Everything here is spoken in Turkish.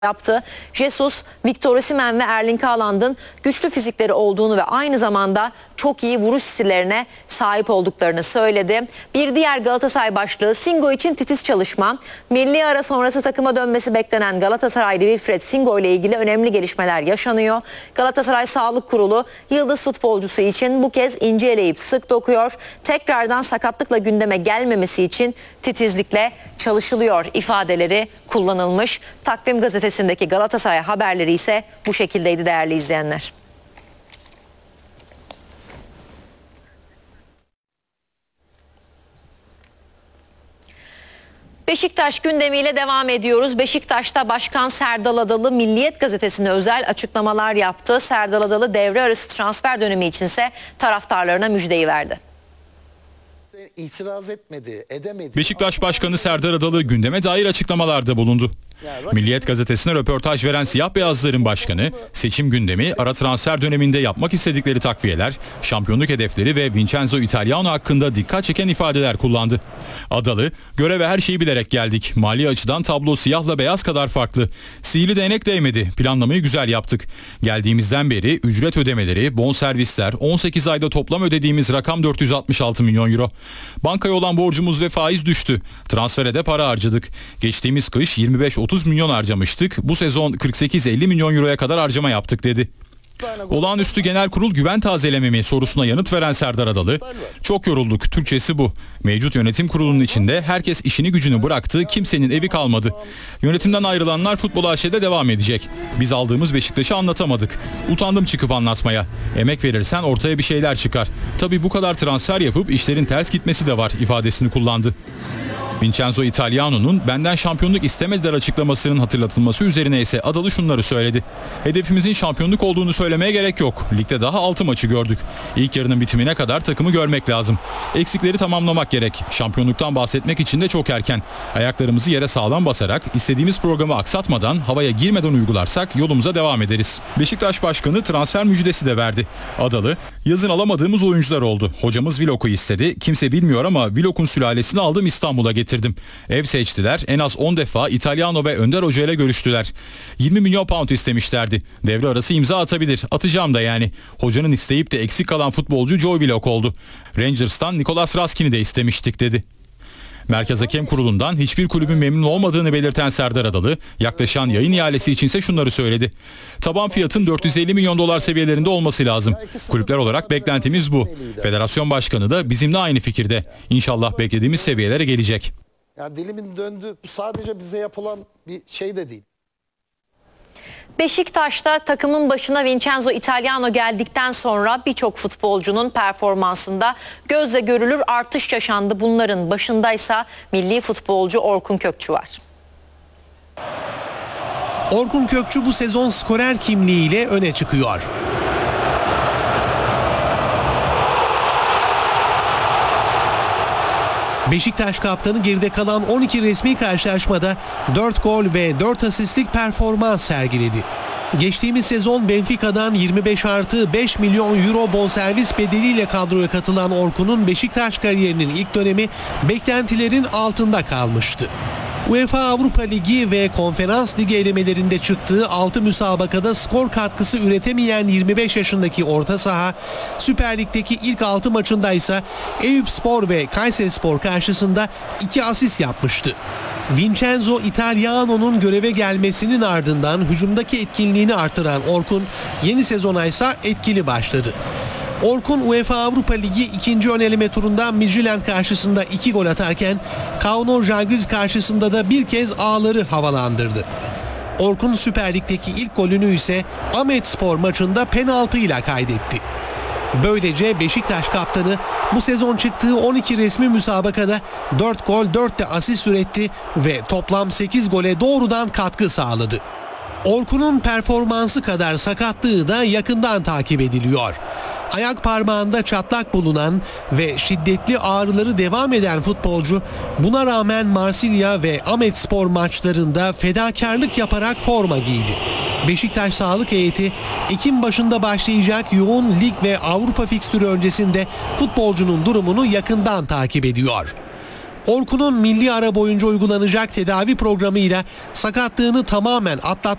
yaptı. Jesus, Victor Osimhen ve Erling Haaland'ın güçlü fizikleri olduğunu ve aynı zamanda çok iyi vuruş stillerine sahip olduklarını söyledi. Bir diğer Galatasaray başlığı Singo için titiz çalışma. Milli ara sonrası takıma dönmesi beklenen Galatasaraylı Wilfried Singo ile ilgili önemli gelişmeler yaşanıyor. Galatasaray Sağlık Kurulu yıldız futbolcusu için bu kez ince eleyip sık dokuyor. Tekrardan sakatlıkla gündeme gelmemesi için titizlikle çalışılıyor ifadeleri kullanılmış. Takvim gazetesindeki Galatasaray haberleri ise bu şekildeydi değerli izleyenler. Beşiktaş gündemiyle devam ediyoruz. Beşiktaş'ta Başkan Serdal Adalı Milliyet Gazetesi'ne özel açıklamalar yaptı. Serdal Adalı devre arası transfer dönemi içinse taraftarlarına müjdeyi verdi. İtiraz edemedi. Beşiktaş Başkanı Serdar Adalı gündeme dair açıklamalarda bulundu. Milliyet Gazetesi'ne röportaj veren Siyah Beyazlıların başkanı, seçim gündemi, ara transfer döneminde yapmak istedikleri takviyeler, şampiyonluk hedefleri ve Vincenzo Italiano hakkında dikkat çeken ifadeler kullandı. Adalı, göreve her şeyi bilerek geldik. Mali açıdan tablo siyahla beyaz kadar farklı. Sihirli değnek değmedi. Planlamayı güzel yaptık. Geldiğimizden beri ücret ödemeleri, bonservisler, 18 ayda toplam ödediğimiz rakam 466 milyon euro. Bankaya olan borcumuz ve faiz düştü. Transfere de para harcadık. Geçtiğimiz kış 25-30 milyon harcamıştık. Bu sezon 48-50 milyon euroya kadar harcama yaptık dedi. Olağanüstü Genel Kurul güven tazeleme mi sorusuna yanıt veren Serdar Adalı, çok yorulduk, Türkçesi bu. Mevcut yönetim kurulunun içinde herkes işini gücünü bıraktı, kimsenin evi kalmadı. Yönetimden ayrılanlar Futbol AŞ'de devam edecek. Biz aldığımız Beşiktaş'ı anlatamadık. Utandım çıkıp anlatmaya. Emek verirsen ortaya bir şeyler çıkar. Tabii bu kadar transfer yapıp işlerin ters gitmesi de var ifadesini kullandı. Vincenzo Italiano'nun benden şampiyonluk istemediler açıklamasının hatırlatılması üzerine ise Adalı şunları söyledi. Hedefimizin şampiyonluk olduğunu söylemeye gerek yok. Ligde daha 6 maçı gördük. İlk yarının bitimine kadar takımı görmek lazım. Eksikleri tamamlamak gerek. Şampiyonluktan bahsetmek için de çok erken. Ayaklarımızı yere sağlam basarak, istediğimiz programı aksatmadan, havaya girmeden uygularsak yolumuza devam ederiz. Beşiktaş Başkanı transfer müjdesi de verdi. Adalı, yazın alamadığımız oyuncular oldu. Hocamız Willock'u istedi. Kimse bilmiyor ama Willock'un sülalesini aldım, İstanbul'a getirdim. Ev seçtiler. En az 10 defa Italiano ve Önder Hoca ile görüştüler. 20 milyon pound istemişlerdi. Devre arası imza atabilir. Atacağım da yani. Hocanın isteyip de eksik kalan futbolcu Joe Willock oldu. Rangers'tan Nicolas Raskin'i de istemiştik dedi. Merkez Hakem Kurulu'ndan hiçbir kulübün memnun olmadığını belirten Serdar Adalı, yaklaşan yayın ihalesi içinse şunları söyledi. Taban fiyatın 450 milyon dolar seviyelerinde olması lazım. Kulüpler olarak beklentimiz bu. Federasyon Başkanı da bizimle aynı fikirde. İnşallah beklediğimiz seviyelere gelecek. Ya dilimin döndü. Bu sadece bize yapılan bir şey de değil. Beşiktaş'ta takımın başına Vincenzo Italiano geldikten sonra birçok futbolcunun performansında gözle görülür artış yaşandı. Bunların başındaysa milli futbolcu Orkun Kökçü var. Orkun Kökçü bu sezon skorer kimliğiyle öne çıkıyor. Beşiktaş kaptanı geride kalan 12 resmi karşılaşmada 4 gol ve 4 asistlik performans sergiledi. Geçtiğimiz sezon Benfica'dan 25+5 milyon euro bonservis bedeliyle kadroya katılan Orkun'un Beşiktaş kariyerinin ilk dönemi beklentilerin altında kalmıştı. UEFA Avrupa Ligi ve Konferans Ligi elemelerinde çıktığı 6 müsabakada skor katkısı üretemeyen 25 yaşındaki orta saha, Süper Lig'deki ilk 6 maçında ise Eyüpspor ve Kayserispor karşısında 2 asist yapmıştı. Vincenzo Italiano'nun göreve gelmesinin ardından hücumdaki etkinliğini artıran Orkun yeni sezona ise etkili başladı. Orkun UEFA Avrupa Ligi 2. ön eleme turunda Midtjylland karşısında 2 gol atarken Kauno Žalgiris karşısında da bir kez ağları havalandırdı. Orkun Süper Lig'deki ilk golünü ise Ahmetspor maçında penaltıyla kaydetti. Böylece Beşiktaş kaptanı bu sezon çıktığı 12 resmi müsabakada 4 gol 4 de asist üretti ve toplam 8 gole doğrudan katkı sağladı. Orkun'un performansı kadar sakatlığı da yakından takip ediliyor. Ayak parmağında çatlak bulunan ve şiddetli ağrıları devam eden futbolcu buna rağmen Marsilya ve Ahmetspor maçlarında fedakarlık yaparak forma giydi. Beşiktaş sağlık heyeti Ekim başında başlayacak yoğun lig ve Avrupa fikstürü öncesinde futbolcunun durumunu yakından takip ediyor. Orkun'un milli ara boyunca uygulanacak tedavi programıyla sakatlığını tamamen atlattığı